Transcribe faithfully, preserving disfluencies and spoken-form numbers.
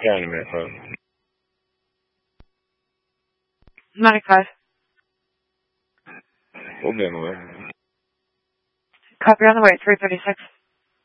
Yeah, in a minute, bro. ninety-five. We'll be on the way. Copy on the way, three thirty-six.